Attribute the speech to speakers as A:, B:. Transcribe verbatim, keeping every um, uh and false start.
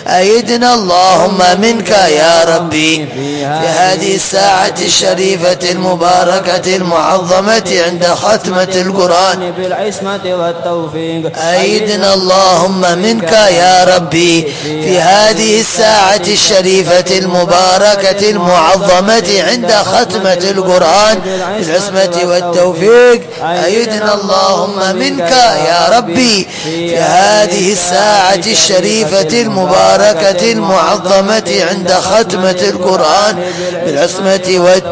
A: أيدنا اللهم منك يا ربي في هذه الساعة الشريفة المباركة المعظمة عند ختمة القرآن
B: بالعصمة والتوفيق.
A: أيدنا اللهم منك يا ربي في هذه الساعة الشريفة المباركة المعظمة عند ختمة القرآن بالعصمة والتوفيق. أيدنا اللهم منك يا ربي في هذه الساعة الشريفة المباركة المعظمة عند ختمة القرآن بالعصمة والتوفيق.